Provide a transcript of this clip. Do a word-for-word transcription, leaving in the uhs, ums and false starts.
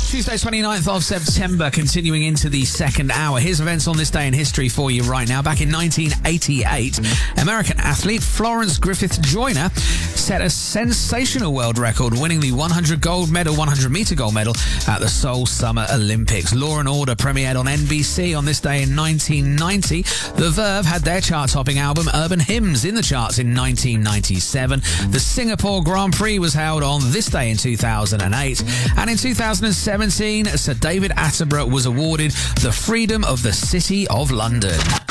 Tuesday, twenty-ninth of September, continuing into the second hour. Here's events on this day in history for you right now. Back in nineteen eighty-eight, American athlete Florence Griffith Joyner set a sensational world record, winning the one hundred gold medal, one hundred meter gold medal at the Seoul Summer Olympics. Law and Order premiered on N B C on this day in nineteen ninety. The Verve had their chart-topping album Urban Hymns in the charts in nineteen ninety-seven. The Singapore Grand Prix was held on this day in two thousand eight. And in two thousand seventeen, Sir David Attenborough was awarded the Freedom of the City of London.